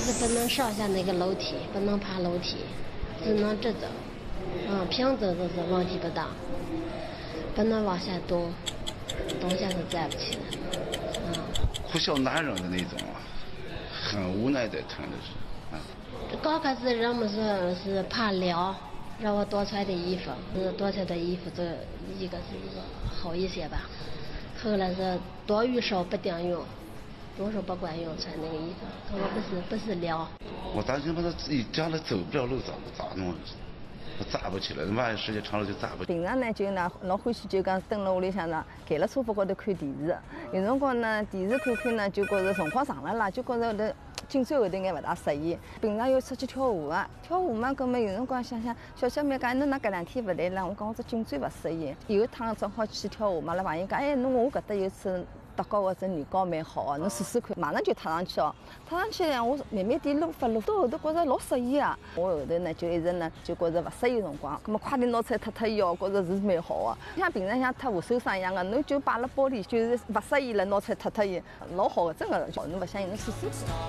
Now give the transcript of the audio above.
是不能上下那个楼梯，不能爬楼梯，只能直走。平走都是问题不大，不能往下蹲，蹲下是站不起来。 不孝男人的那种啊，很无奈的疼的是。 刚开始人们说是怕凉，让我多穿点衣服，多穿点衣服，这一个好一些吧。后来是多与少不顶用，多少不管用，穿那个衣服，可我不是凉。 我担心把他自己将来走不了路咋弄？站不起来，万一时间长了就站不起来。 平常呢就老欢喜就讲蹲辣屋里向呢，盖辣沙发高头看电视。有辰光呢电视看呢，就觉着辰光长了啦，就觉着后头颈椎后头眼勿大适意。平常要出去跳舞啊，跳舞嘛，搿么有辰光想小妹讲，侬哪搿2天勿来啦？我讲我这颈椎勿适意。有一趟正好去跳舞嘛，拉朋友讲，侬我搿搭有次搭高个只女高蛮好，侬试试看。马上就踏上去哦，踏上去呢，我慢慢点撸到后头觉着老适意啊。我后头呢就一直呢就觉着勿适意辰光，搿么快点拿出来脱伊哦，觉着是蛮好个。像平常像脱护手霜一样个，侬就摆辣包里，就是勿适意了拿出来脱伊，老好个，真个，侬勿相信侬试试看。